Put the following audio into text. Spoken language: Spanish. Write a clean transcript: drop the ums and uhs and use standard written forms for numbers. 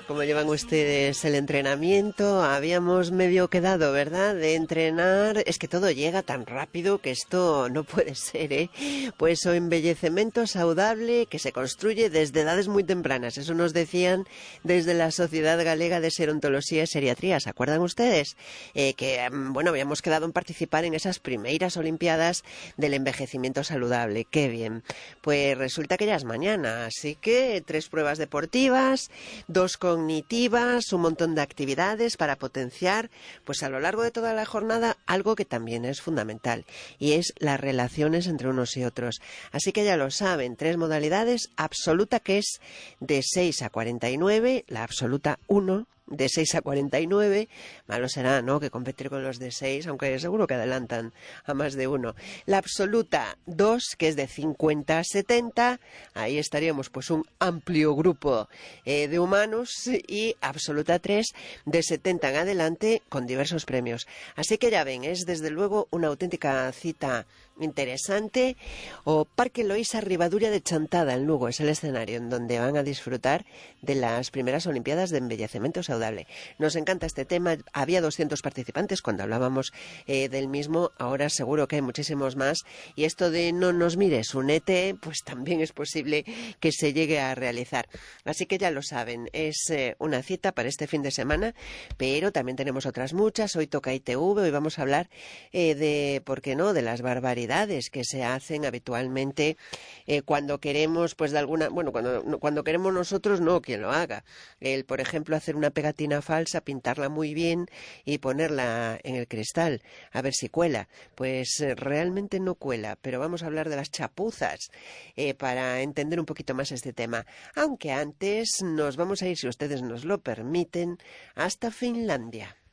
¿Cómo llevan ustedes el entrenamiento? Habíamos medio quedado, ¿verdad?, de entrenar. Es que todo llega tan rápido que esto no puede ser, ¿eh? Pues o embellecimiento saludable que se construye desde edades muy tempranas. Eso nos decían desde la Sociedad Galega de Serontoloxía y Seriatría. ¿Se acuerdan ustedes? Bueno, habíamos quedado en participar en esas primeiras Olimpiadas del envejecimiento saludable. ¡Qué bien! Pues resulta que ya es mañana, así que 3 pruebas deportivas, 2 cognitivas, un montón de actividades para potenciar, pues a lo largo de toda la jornada, algo que también es fundamental, y es las relaciones entre unos y otros. Así que ya lo saben, 3 modalidades: absoluta, que es de 6 a 49, la absoluta 1, de 6 a 49, malo será, ¿no?, que competir con los de 6, aunque seguro que adelantan a más de uno. La absoluta 2, que es de 50 a 70, ahí estaríamos pues un amplio grupo de humanos, y absoluta 3, de 70 en adelante, con diversos premios. Así que ya ven, es desde luego una auténtica cita interesante. O Parque Loísa Ribaduria de Chantada, en Lugo, es el escenario en donde van a disfrutar de las primeras Olimpiadas de envejecimiento saludable. Nos encanta este tema. Había 200 participantes cuando hablábamos del mismo, ahora seguro que hay muchísimos más, y esto de no nos mires, únete, pues también es posible que se llegue a realizar. Así que ya lo saben, es una cita para este fin de semana, pero también tenemos otras muchas. Hoy toca ITV, hoy vamos a hablar ¿por qué no?, de las barbaridades que se hacen habitualmente cuando queremos, pues de alguna, bueno, cuando queremos nosotros, no quien lo haga. Por ejemplo, hacer una pegatina falsa, pintarla muy bien y ponerla en el cristal, a ver si cuela. Pues realmente no cuela, pero vamos a hablar de las chapuzas para entender un poquito más este tema. Aunque antes nos vamos a ir, si ustedes nos lo permiten, hasta Finlandia.